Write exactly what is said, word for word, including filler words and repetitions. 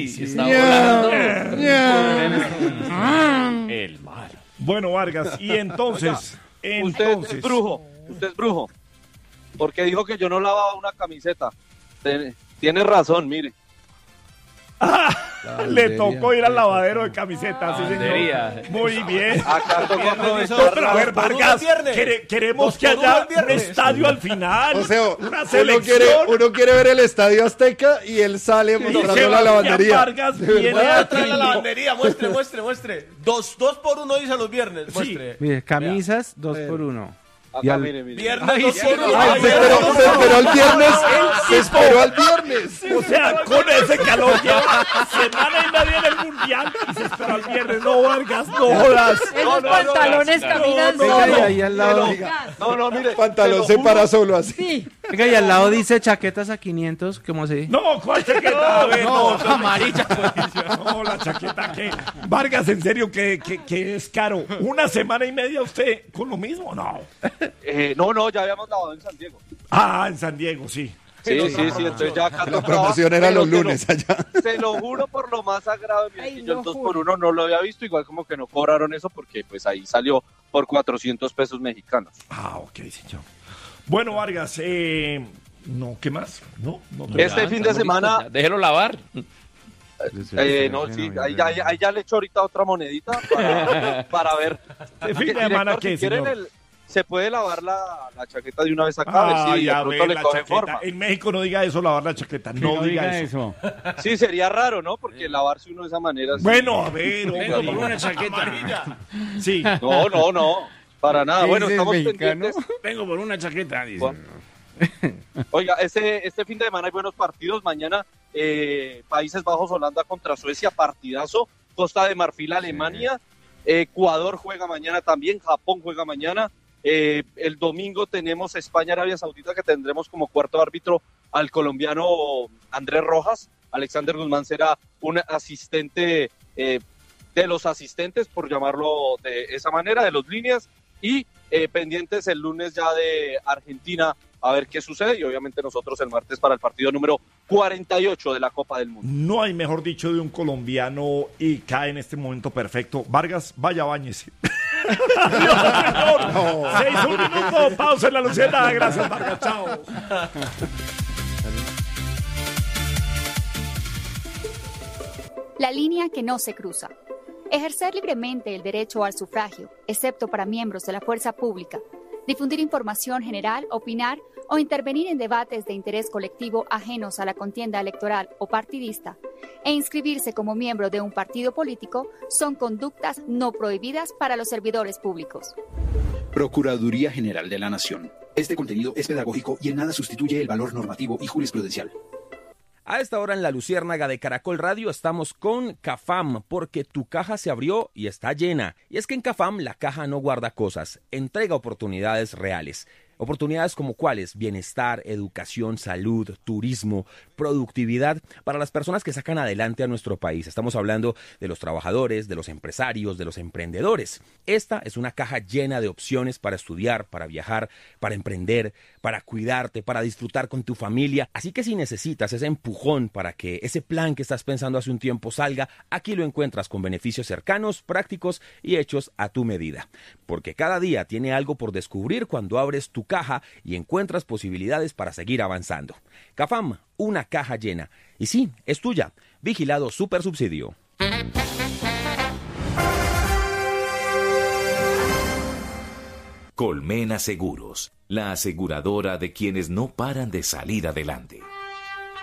Sí, sí. está Yeah. volando. Yeah. El mal. Bueno, Vargas, y entonces, Oiga, usted entonces, es brujo, usted es brujo. Porque dijo que yo no lavaba una camiseta. Tiene, tiene razón, mire. le tocó ir al lavadero de camisetas, sí, Lavandería. señor. Muy bien. Acá tocó aprovechar. No, pero a ver, Dos por uno Vargas, el viernes. quere- queremos Dos que por uno haya el viernes. un estadio al final. O sea, una uno selección. quiere, uno quiere ver el Estadio Azteca y él sale y mostrando la Sebastián lavandería. Vargas De viene verdad. Voy a a traer la Trinidad. lavandería, muestre, muestre, muestre. Dos, dos por uno dice los viernes, muestre. Mire, camisas, dos por uno. Y Acá, al- mire, mire. Viernes Ay, dos sí, por no, uno. Ay, Ay, se ay, esperó, ay, se esperó el viernes. El Se tipo. esperó al viernes. O sea, con ese calor lleva semana y media en el mundial y se esperó al viernes. No, Vargas, no jodas. Esos pantalones caminan no, Venga, y solos. ahí al lado, No, no, mire. Pantalón te se lo para juro. solo así. Sí. venga, y al lado dice chaquetas a quinientos, ¿cómo se dice? No, ¿cuál chaqueta? A ver, no, no, Amarilla. no, la chaqueta que. Vargas, en serio, que, que, que es caro. Una semana y media usted con lo mismo, no. Eh, no, no, ya habíamos lavado en San Diego. Ah, en San Diego, sí. Sí, sí, sí, entonces ya acá La tocaba, promoción era pero los te lo- lunes allá. Te lo juro por lo más sagrado, mira, Ay, que yo lo el dos juro. por uno no lo había visto, igual como que no cobraron eso porque pues ahí salió por cuatrocientos pesos mexicanos. Ah, ok, señor. Bueno, Vargas, eh. No, ¿qué más? No, no tengo- Este Ya, fin de estamos semana- listos, ya. Déjelo lavar. Eh, no, sí, ahí ya, ahí ya le echo ahorita otra monedita para, para ver. Este fin de Director, semana, si ¿qué, quieren señor? el- se puede lavar la, la chaqueta de una vez acá, Ah, a ver si ya de ve, pronto le la coge chaqueta. forma. En México no diga eso, lavar la chaqueta. No, diga, eso. Sí, sería raro, ¿no? Porque lavarse uno de esa manera. sí. Bueno, a ver, Vengo hombre. por una chaqueta. Sí. No, no, no. Para nada. ¿Qué Bueno, dice el estamos mexicano? pendientes. Vengo por una chaqueta, dice. Bueno. Oiga, este, este fin de semana hay buenos partidos. Mañana eh, Países Bajos, Holanda contra Suecia, partidazo. Costa de Marfil, Alemania. Ecuador juega mañana también. Japón juega mañana. Eh, el domingo tenemos España, Arabia Saudita, que tendremos como cuarto árbitro al colombiano Andrés Rojas. Alexander Guzmán será un asistente eh, de los asistentes, por llamarlo de esa manera, de los líneas. Y eh, pendientes el lunes ya de Argentina a ver qué sucede, y obviamente nosotros el martes para el partido número cuarenta y ocho de la Copa del Mundo. No hay mejor dicho de un colombiano y cae en este momento perfecto. Vargas, vaya, báñese. Dios, señor. No. Seis, un minuto, pausa en la luceta. Gracias, Vargas, chao. La línea que no se cruza. Ejercer libremente el derecho al sufragio, excepto para miembros de la fuerza pública. Difundir información general, opinar o intervenir en debates de interés colectivo ajenos a la contienda electoral o partidista, e inscribirse como miembro de un partido político son conductas no prohibidas para los servidores públicos. Procuraduría General de la Nación. Este contenido es pedagógico y en nada sustituye el valor normativo y jurisprudencial. A esta hora en la Luciérnaga de Caracol Radio estamos con Cafam, porque tu caja se abrió y está llena. Y es que en Cafam la caja no guarda cosas, entrega oportunidades reales. Oportunidades como cuáles: bienestar, educación, salud, turismo, productividad para las personas que sacan adelante a nuestro país. Estamos hablando de los trabajadores, de los empresarios, de los emprendedores. Esta es una caja llena de opciones para estudiar, para viajar, para emprender, para cuidarte, para disfrutar con tu familia. Así que si necesitas ese empujón para que ese plan que estás pensando hace un tiempo salga, aquí lo encuentras con beneficios cercanos, prácticos y hechos a tu medida. Porque cada día tiene algo por descubrir cuando abres tu caja y encuentras posibilidades para seguir avanzando. Cafam, una caja llena. Y sí, es tuya. Vigilado Supersubsidio. Colmena Seguros, la aseguradora de quienes no paran de salir adelante.